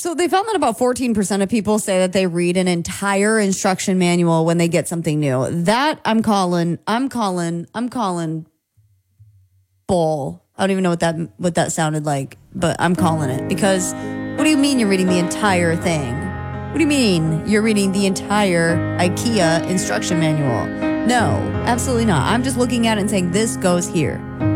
So they found that about 14% of people say that they read an entire instruction manual when they get something new. That I'm calling bull. I don't even know what that sounded like, but I'm calling it, because what do you mean you're reading the entire thing? What do you mean you're reading the entire IKEA instruction manual? No, absolutely not. I'm just looking at it and saying this goes here.